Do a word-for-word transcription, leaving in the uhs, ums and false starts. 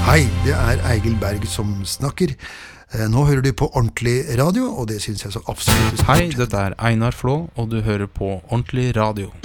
Hei, det er Egil Berg som snakker. Nå hører du på Ordentlig Radio, og det synes jeg så absolutt. Hei, dette er Einar Flå, og du hører på Ordentlig Radio.